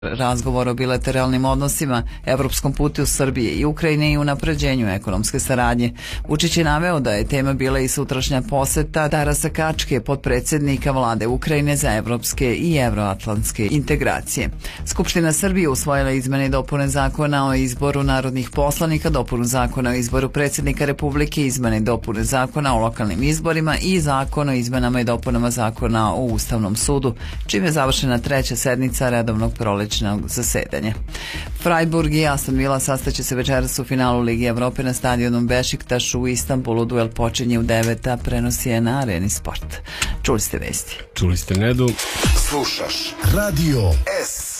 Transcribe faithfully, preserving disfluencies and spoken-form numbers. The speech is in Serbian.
Razgovor o bilateralnim odnosima, evropskom putu Srbije i Ukrajine i unapređenju ekonomske saradnje. Vučić je naveo da je tema bila i sutrašnja poseta Tarasa Kačke, potpredsjednika vlade Ukrajine za evropske i evroatlantske integracije. Skupština Srbije usvojila izmene i dopune zakona o izboru narodnih poslanika, dopunu zakona o izboru predsjednika Republike, izmene i dopune zakona o lokalnim izborima i zakon o izmenama i dopunama zakona o Ustavnom sudu, čime je završena treća sednica redovnog prolećnog zasedanja. Freiburg i Aston Villa sastaće se večeras u finalu Ligi Evrope na stadionu Bešiktaš u Istanbulu. Duel počinje u devet, a prenosi je na Areni Sport. Čuli ste vesti. Čuli ste Nedu. Slušaš Radio S.